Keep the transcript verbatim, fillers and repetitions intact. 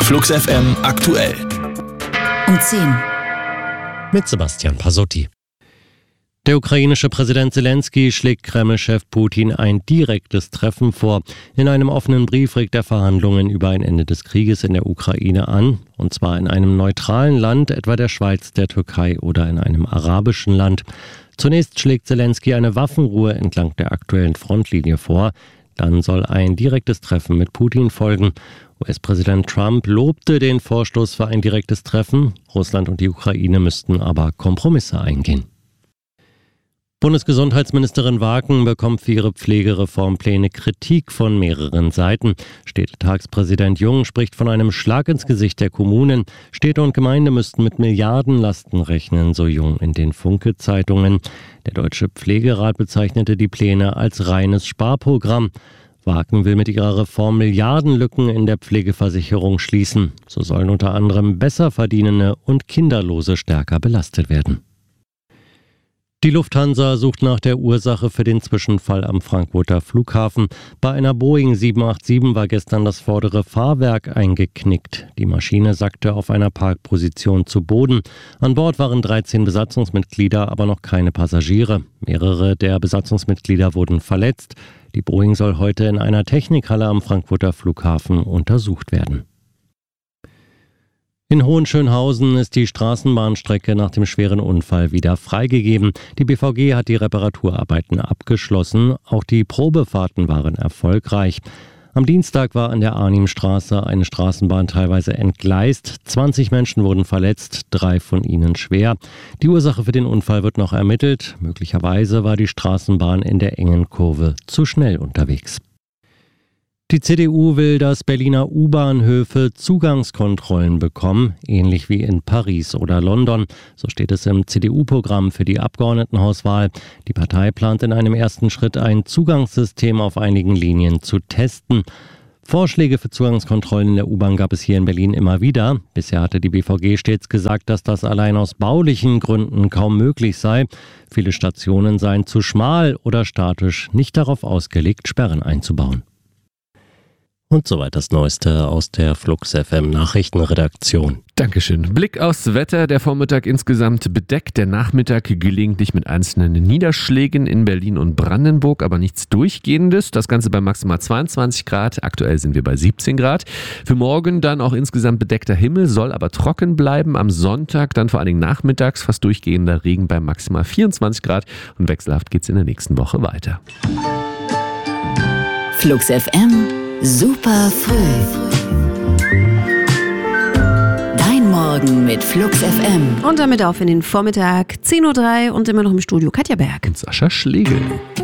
Flux F M aktuell. Um zehn. Mit Sebastian Pasotti. Der ukrainische Präsident Zelensky schlägt Kreml-Chef Putin ein direktes Treffen vor. In einem offenen Brief regt er Verhandlungen über ein Ende des Krieges in der Ukraine an. Und zwar in einem neutralen Land, etwa der Schweiz, der Türkei oder in einem arabischen Land. Zunächst schlägt Zelensky eine Waffenruhe entlang der aktuellen Frontlinie vor. Dann soll ein direktes Treffen mit Putin folgen. U S-Präsident Trump lobte den Vorstoß für ein direktes Treffen. Russland und die Ukraine müssten aber Kompromisse eingehen. Bundesgesundheitsministerin Waken bekommt für ihre Pflegereformpläne Kritik von mehreren Seiten. Städtetagspräsident Jung spricht von einem Schlag ins Gesicht der Kommunen. Städte und Gemeinde müssten mit Milliardenlasten rechnen, so Jung in den Funke-Zeitungen. Der Deutsche Pflegerat bezeichnete die Pläne als reines Sparprogramm. Waken will mit ihrer Reform Milliardenlücken in der Pflegeversicherung schließen. So sollen unter anderem Besserverdienende und Kinderlose stärker belastet werden. Die Lufthansa sucht nach der Ursache für den Zwischenfall am Frankfurter Flughafen. Bei einer Boeing sieben acht sieben war gestern das vordere Fahrwerk eingeknickt. Die Maschine sackte auf einer Parkposition zu Boden. An Bord waren dreizehn Besatzungsmitglieder, aber noch keine Passagiere. Mehrere der Besatzungsmitglieder wurden verletzt. Die Boeing soll heute in einer Technikhalle am Frankfurter Flughafen untersucht werden. In Hohenschönhausen ist die Straßenbahnstrecke nach dem schweren Unfall wieder freigegeben. Die B V G hat die Reparaturarbeiten abgeschlossen. Auch die Probefahrten waren erfolgreich. Am Dienstag war an der Arnimstraße eine Straßenbahn teilweise entgleist. zwanzig Menschen wurden verletzt, drei von ihnen schwer. Die Ursache für den Unfall wird noch ermittelt. Möglicherweise war die Straßenbahn in der engen Kurve zu schnell unterwegs. Die C D U will, dass Berliner U-Bahnhöfe Zugangskontrollen bekommen, ähnlich wie in Paris oder London. So steht es im C D U-Programm für die Abgeordnetenhauswahl. Die Partei plant in einem ersten Schritt ein Zugangssystem auf einigen Linien zu testen. Vorschläge für Zugangskontrollen in der U-Bahn gab es hier in Berlin immer wieder. Bisher hatte die B V G stets gesagt, dass das allein aus baulichen Gründen kaum möglich sei. Viele Stationen seien zu schmal oder statisch nicht darauf ausgelegt, Sperren einzubauen. Und soweit das Neueste aus der Flux F M Nachrichtenredaktion. Dankeschön. Blick aufs Wetter. Der Vormittag insgesamt bedeckt, der Nachmittag gelegentlich mit einzelnen Niederschlägen in Berlin und Brandenburg, aber nichts Durchgehendes. Das Ganze bei maximal zweiundzwanzig Grad. Aktuell sind wir bei siebzehn Grad. Für morgen dann auch insgesamt bedeckter Himmel, soll aber trocken bleiben. Am Sonntag dann vor allen Dingen nachmittags fast durchgehender Regen bei maximal vierundzwanzig Grad. Und wechselhaft geht's in der nächsten Woche weiter. Flux F M. Super früh. Dein Morgen mit Flux F M. Und damit auf in den Vormittag, zehn Uhr drei und immer noch im Studio Katja Berg. Und Sascha Schlegel.